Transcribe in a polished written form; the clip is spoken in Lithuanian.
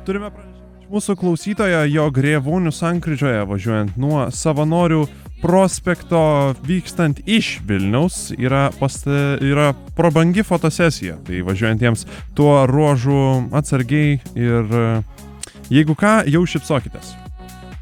Turime pranešimą iš mūsų klausytoją, jog Rėvonių sankryžoje važiuojant nuo Savanorių prospekto vykstant iš Vilniaus yra prabangi fotosesija. Tai važiuojantiems tuo ruožu atsargiai ir jeigu ką, jau šypsokitės.